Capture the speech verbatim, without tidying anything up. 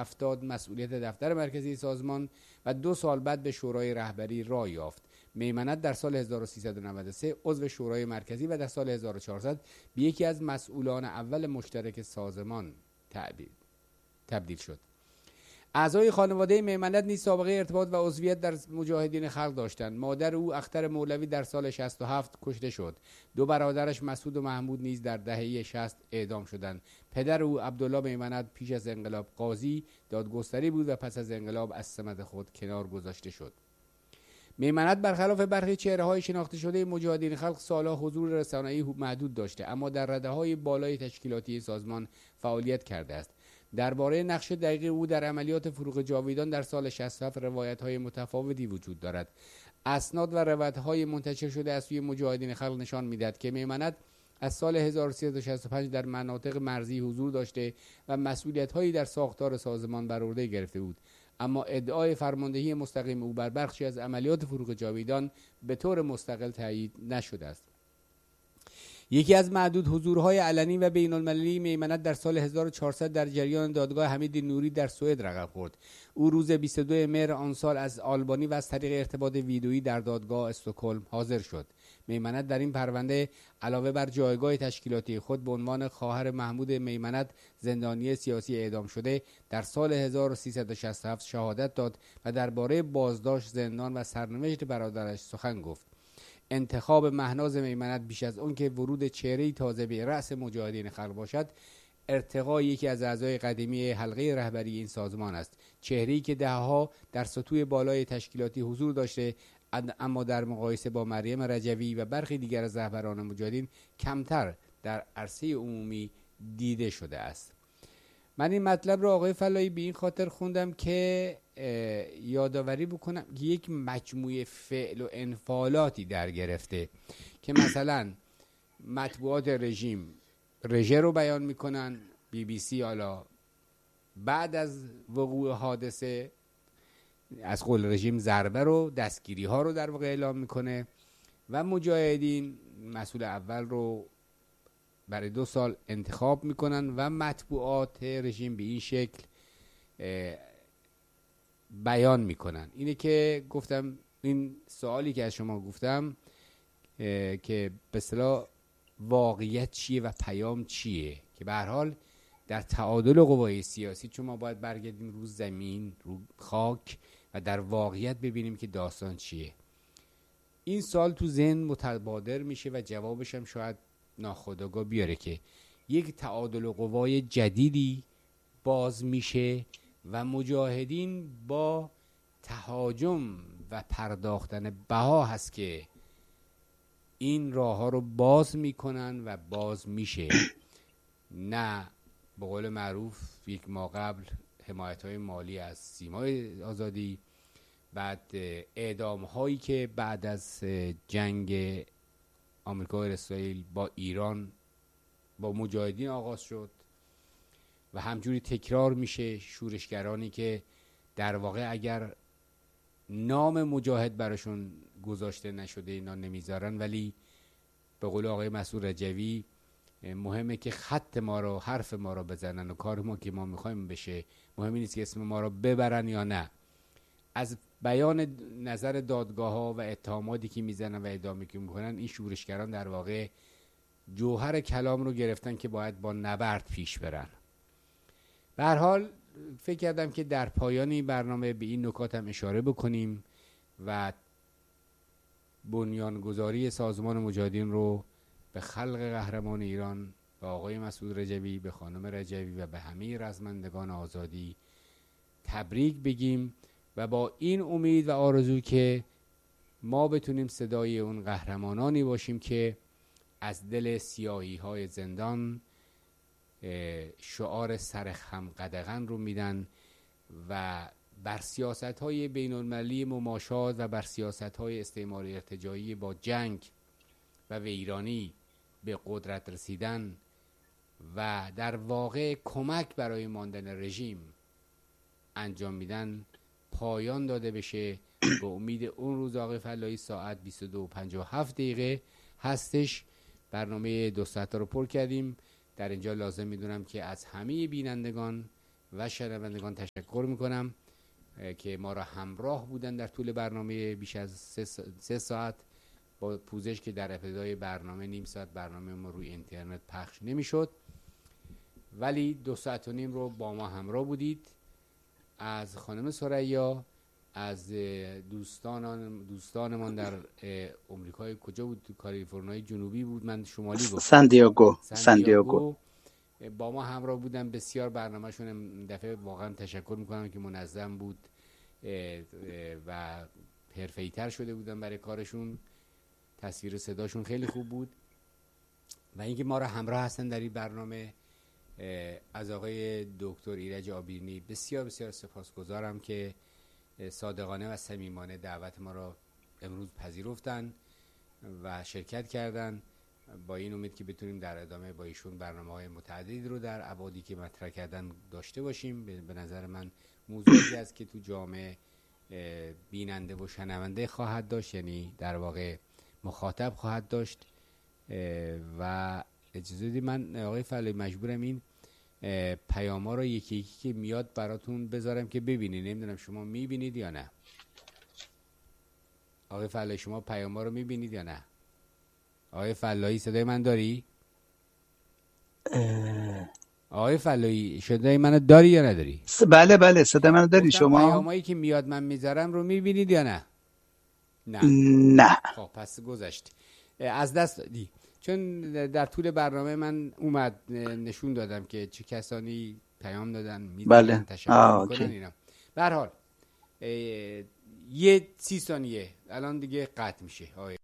هفتاد مسئولیت دفتر مرکزی سازمان و دو سال بعد به شورای رهبری رای یافت. میمنت در سال هزار و سیصد و نود و سه عضو شورای مرکزی و در سال هزار و چهارصد به یکی از مسئولان اول مشترک سازمان تبدیل شد. اعضای خانواده میمنت نیز سابقه ارتباط و عضویت در مجاهدین خلق داشتند. مادر او اختر مولوی در سال شصت و هفت کشته شد. دو برادرش مسعود و محمود نیز در دهه شصت اعدام شدند. پدر او عبدالله میمنت پیش از انقلاب قاضی دادگستری بود و پس از انقلاب از سمت خود کنار گذاشته شد. میمنت برخلاف برخی چهره‌های شناخته شده مجاهدین خلق سالها حضور رسانه‌ای محدود داشته، اما در رده‌های بالای تشکیلاتی سازمان فعالیت کرده است. درباره نقش دقیق او در عملیات فروغ جاویدان در سال شصت و هفت روایت‌های متفاوتی وجود دارد. اسناد و روایت‌های منتشر شده از سوی مجاهدین خلق نشان می‌دهد که میمنت از سال هزار و سیصد و شصت و پنج در مناطق مرزی حضور داشته و مسئولیت‌هایی در ساختار سازمان بر عهده گرفته بود، اما ادعای فرماندهی مستقیم او بر بخشی از عملیات فروغ جاویدان به طور مستقل تایید نشده است. یکی از معدود حضورهای علنی و بین المللی میمنت در سال هزار و چهارصد در جریان دادگاه حمید نوری در سوئد رقم خورد. او روز بیست و دوم مهر آن سال از آلبانی و از طریق ارتباط ویدئویی در دادگاه استکهلم حاضر شد. میمنت در این پرونده علاوه بر جایگاه تشکیلاتی خود به عنوان خواهر محمود میمنت زندانی سیاسی اعدام شده در سال هزار و سیصد و شصت و هفت شهادت داد و درباره بازداشت، زندان و سرنوشت برادرش سخن گفت. انتخاب مهناز میمنت بیش از اون که ورود چهره‌ای تازه به رأس مجاهدین خلق باشد، ارتقای یکی از اعضای قدیمی حلقه رهبری این سازمان است. چهره‌ای که دهها در سطوح بالای تشکیلاتی حضور داشته، اما در مقایسه با مریم رجوی و برخی دیگر از رهبران مجاهدین کمتر در عرصه عمومی دیده شده است. من این مطلب را آقای فلایی به این خاطر خوندم که یادآوری بکنم که یک مجموعه فعل و انفعالاتی در گرفته که مثلا مطبوعات رژیم رژه رو بیان میکنن، بی بی سی حالا بعد از وقوع حادثه از قول رژیم ضربه رو، دستگیری ها رو در واقع اعلام میکنه و مجاهدین مسئول اول رو برای دو سال انتخاب میکنن و مطبوعات رژیم به این شکل بیان میکنن. اینه که گفتم این سوالی که از شما گفتم که به اصطلاح واقعیت چیه و پیام چیه، که به هر حال در تعادل قوای سیاسی چون ما باید برگردیم رو زمین، رو خاک و در واقعیت ببینیم که داستان چیه. این سال تو ذهن متبادر میشه و جوابش هم شاید ناخودآگاه بیاره که یک تعادل قوای جدیدی باز میشه و مجاهدین با تهاجم و پرداختن بها هست که این راه ها رو باز میکنن و باز میشه. نه به قول معروف یک ماه قبل حمایت های مالی از سیمای آزادی، بعد اعدام هایی که بعد از جنگ آمریکا و اسرائیل با ایران با مجاهدین آغاز شد و همجوری تکرار میشه. شورشگرانی که در واقع اگر نام مجاهد براشون گذاشته نشده اینا نمیذارن، ولی به قول آقای مسعود رجوی مهمه که خط ما رو، حرف ما رو بزنن و کار ما که ما میخوایم بشه. مهمی نیست که اسم ما رو ببرن یا نه. از بیان نظر دادگاه ها و اتهاماتی که میزنن و ادعا که میکنن، این شورشگران در واقع جوهر کلام رو گرفتن که باید با نبرد پیش برن. به هر حال فکر کردم که در پایان این برنامه به این نکات هم اشاره بکنیم و بنیانگذاری سازمان مجاهدین رو به خلق قهرمان ایران، به آقای مسعود رجوی، به خانم رجوی و به همه رزمندگان آزادی تبریک بگیم و با این امید و آرزو که ما بتونیم صدای اون قهرمانانی باشیم که از دل سیاهی های زندان شعار سرخم قدغن رو میدن و بر سیاست های بین المللی مماشات و بر سیاست های استعمار ارتجاعی با جنگ و ویرانی به قدرت رسیدن و در واقع کمک برای ماندن رژیم انجام میدن پایان داده بشه. به امید اون روز آقای فلایی ساعت بیست و دو و پنجاه و هفت دقیقه هستش. برنامه دو ساعته رو پر کردیم. در اینجا لازم میدونم که از همه بینندگان و شنوندگان تشکر میکنم که ما را همراه بودن در طول برنامه بیش از سه, سا... سه ساعت، با پوزش که در ابتدای برنامه نیم ساعت برنامه ما روی اینترنت پخش نمیشد، ولی دو ساعت و نیم رو با ما همراه بودید. از خانم ثریا، از دوستانان دوستانمان در امریکای کجا بود؟ کالیفرنیای جنوبی بود، من شمالی گفتم، ساندیاگو ساندیاگو با ما همراه بودن. بسیار برنامهشون این دفعه واقعا تشکر میکنم که منظم بود و حرفه‌ای‌تر شده بودن برای کارشون. تصویر صداشون خیلی خوب بود و اینکه ما را همراه هستن در این برنامه. از آقای دکتر ایرج آبیرنی بسیار بسیار سپاسگزارم که صادقانه و صمیمانه دعوت ما را امروز پذیرفتن و شرکت کردن، با این امید که بتونیم در ادامه با ایشون برنامه‌های متعددی رو در ابعادی که مطرح کردن داشته باشیم. به نظر من موضوعی است که تو جامعه بیننده و شنونده خواهد داشت، یعنی در واقع مخاطب خواهد داشت. و اجازه بدید من آقای فلایی مجبورم این پیاما رو یکی یکی که میاد براتون بذارم که ببینید. نمیدونم شما میبینید یا نه. آقای فلایی شما پیاما رو میبینید یا نه؟ آقای فلایی صدای من داری؟ آقای فلایی صدای منو داری یا نداری؟ بله بله صدای منو داری شما؟ پیامایی که میاد من میذارم رو میبینید یا نه؟ نه نه. خب پس گذشت، از دست دادی. چون در طول برنامه من اومد نشون دادم که چه کسانی پیام دادن، میدونن، بله. تشکر میکنن اینا. به هر حال یه سی ثانیه الان دیگه قطع میشه.